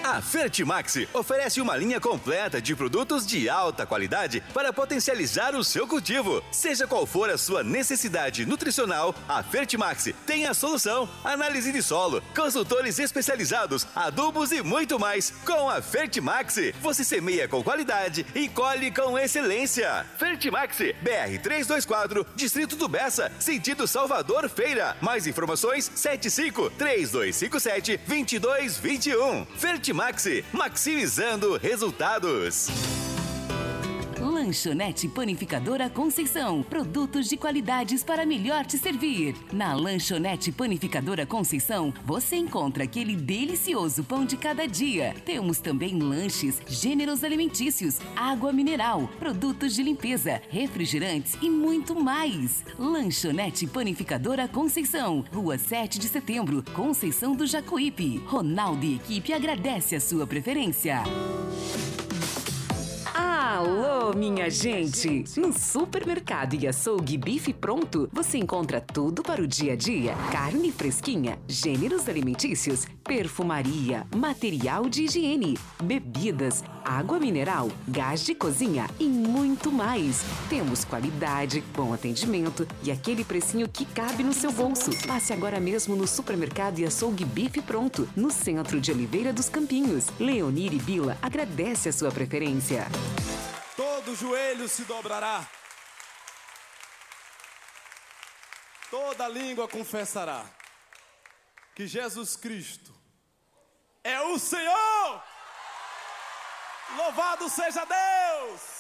A Fertimax oferece uma linha completa de produtos de alta qualidade para potencializar o seu cultivo. Seja qual for a sua necessidade nutricional, a Fertimax tem a solução. Análise de solo, consultores especializados, adubos e muito mais. Com a Fertimax, você semeia com qualidade e colhe com excelência. Fertimax, BR 324, Distrito do Bessa, sentido Salvador Feira. Mais informações 75-3257-2221. Fertimax, maximizando resultados. Lanchonete Panificadora Conceição. Produtos de qualidades para melhor te servir. Na Lanchonete Panificadora Conceição, você encontra aquele delicioso pão de cada dia. Temos também lanches, gêneros alimentícios, água mineral, produtos de limpeza, refrigerantes e muito mais. Lanchonete Panificadora Conceição. Rua 7 de Setembro, Conceição do Jacuípe. Ronaldo e equipe agradece a sua preferência. Alô, minha gente! No Supermercado e Açougue Bife Pronto, você encontra tudo para o dia a dia. Carne fresquinha, gêneros alimentícios, perfumaria, material de higiene, bebidas, água mineral, gás de cozinha e muito mais. Temos qualidade, bom atendimento e aquele precinho que cabe no seu bolso. Passe agora mesmo no Supermercado e Açougue Bife Pronto, no centro de Oliveira dos Campinhos. Leonir e Bila agradece a sua preferência. Todo joelho se dobrará, toda língua confessará que Jesus Cristo é o Senhor. Louvado seja Deus!